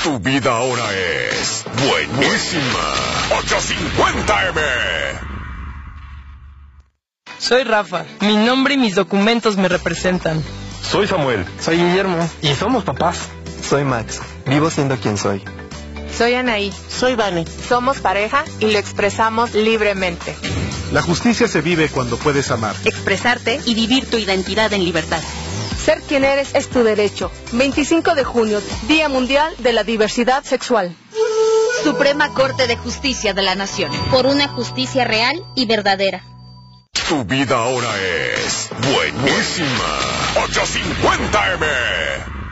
Tu vida ahora es buenísima. 850M. Soy Rafa. Mi nombre y mis documentos me representan. Soy Samuel. Soy Guillermo. Y somos papás. Soy Max. Vivo siendo quien soy. Soy Anaí. Soy Vane. Somos pareja y lo expresamos libremente. La justicia se vive cuando puedes amar, expresarte y vivir tu identidad en libertad. Ser quien eres es tu derecho. 25 de junio, Día Mundial de la Diversidad Sexual. Suprema Corte de Justicia de la Nación. Por una justicia real y verdadera. Tu vida ahora es buenísima. 850M.